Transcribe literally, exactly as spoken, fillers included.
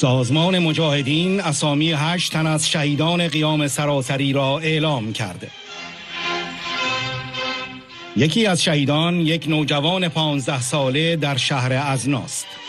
سازمان مجاهدین اسامی هشت تن از شهیدان قیام سراسری را اعلام کرده. یکی از شهیدان یک نوجوان پانزده ساله در شهر ازناست.